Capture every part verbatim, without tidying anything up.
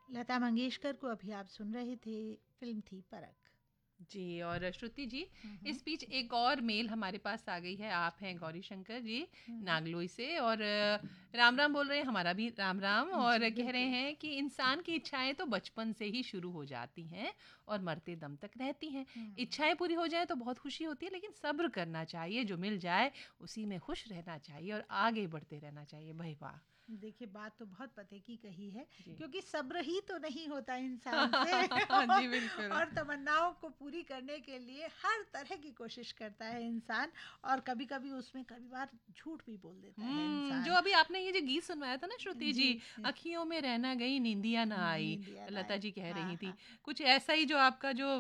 लता मंगेशकर को अभी आप सुन रहे थे, फिल्म थी परख। जी। और श्रुति जी, हम्म, इस बीच एक और मेल हमारे पास आ गई है। आप हैं गौरी शंकर जी हम्म, नागलोई से, और अ, राम राम बोल रहे हैं, हमारा भी राम राम। और जी कह रहे बिल्कुल। हैं कि इंसान की इच्छाएं तो बचपन से ही शुरू हो जाती हैं और मरते दम तक रहती हैं। हम्म, इच्छाएं पूरी हो जाए तो बहुत खुशी होती है, लेकिन सब्र करना चाहिए। जो मिल जाए उसी में खुश रहना चाहिए और आगे बढ़ते रहना चाहिए। भाई वाह। देखिए बात तो बहुत पते की कही है, जी। क्योंकि सब्र ही तो नहीं होता इंसान से जी बिल्कुल। और तमन्नाओं को पूरी करने के लिए हर तरह की कोशिश करता है इंसान, और कभी कभी उसमें कभी बार झूठ भी बोल देता है हम्म जो इंसान। अभी आपने ये जो गीत सुनवाया था ना श्रुति जी। जी, अखियों में रहना गई निंदिया ना आई, नींद याद लता आए। जी कह हाँ रही थी, हाँ। कुछ ऐसा ही जो आपका जो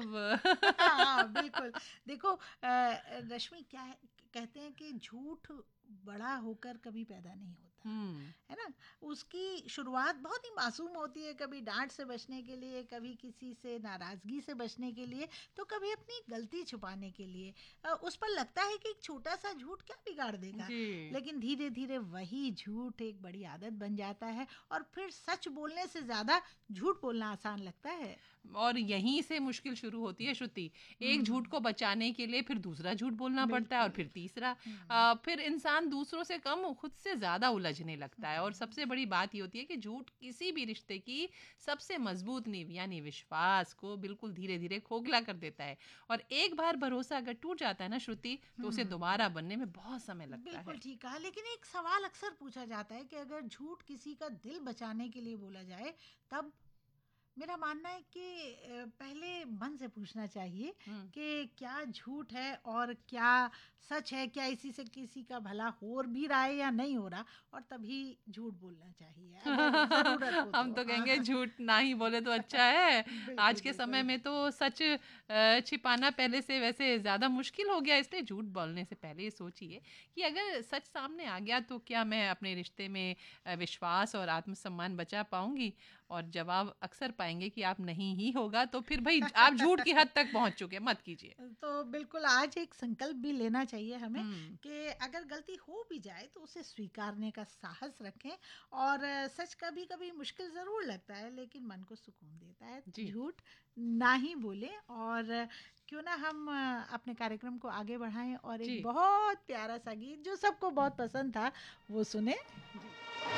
हाँ बिल्कुल। देखो अ, रश्मि क्या है, कहते हैं कि झूठ बड़ा होकर कभी पैदा नहीं होता, हम्म। है ना। उसकी शुरुआत बहुत ही मासूम होती है, कभी डांट से बचने के लिए, कभी किसी से नाराजगी से बचने के लिए, तो कभी अपनी गलती छुपाने के लिए। अ, उस पर लगता है कि एक छोटा सा झूठ क्या बिगाड़ देगा, जी। लेकिन धीरे धीरे वही झूठ एक बड़ी आदत बन जाता है, और फिर सच बोलने से ज्यादा झूठ बोलना आसान लगता है। और यहीं से मुश्किल शुरू होती है श्रुति। एक झूठ हम्म। को बचाने के लिए फिर दूसरा झूठ बोलना पड़ता है, और बिल्कुल। फिर तीसरा। हम्म। अ, फिर इंसान दूसरों से कम खुद से ज्यादा उलझने लगता है। और हम्म। सबसे बड़ी बात ये होती है कि झूठ किसी भी रिश्ते की सबसे मजबूत नींव यानी विश्वास को बिल्कुल धीरे धीरे खोखला कर देता है। और एक बार भरोसा अगर टूट जाता है ना श्रुति, तो उसे हम्म। दोबारा बनने में बहुत समय लगता बिल्कुल है। ठीक कहा, लेकिन एक सवाल अक्सर पूछा जाता है कि अगर झूठ किसी का दिल बचाने के लिए बोला जाए, तब मेरा मानना है कि अ, पहले मन से पूछना चाहिए हम्म। कि क्या झूठ है और क्या सच है, क्या इसी से किसी का भला हो भी रहा है या नहीं हो रहा, और तभी झूठ बोलना चाहिए अगर ज़रूरत हो हम तो। तो हाँ। कहेंगे झूठ ना ही बोले तो अच्छा है। आज बिल्कुल के समय बिल्कुल। में तो सच अ, छिपाना पहले से वैसे ज़्यादा मुश्किल हो गया, इसलिए झूठ बोलने से पहले ये सोचिए कि अगर सच सामने आ गया तो क्या मैं अपने रिश्ते में अ, विश्वास और आत्मसम्मान बचा पाऊंगी। और जवाब अक्सर पाएंगे कि आप नहीं ही होगा, तो फिर भाई आप झूठ की हद तक पहुंच चुके, मत कीजिए। तो बिल्कुल आज एक संकल्प भी लेना चाहिए हमें हम्म। कि अगर गलती हो भी जाए तो उसे स्वीकारने का साहस रखें। और अ, सच कभी कभी मुश्किल ज़रूर लगता है, लेकिन मन को सुकून देता है। जी। झूठ ना ही बोलें। और अ, क्यों ना हम अ, अपने कार्यक्रम को आगे बढ़ाएं और जी। एक बहुत प्यारा सा गीत जो सबको बहुत पसंद था वो सुने। जी।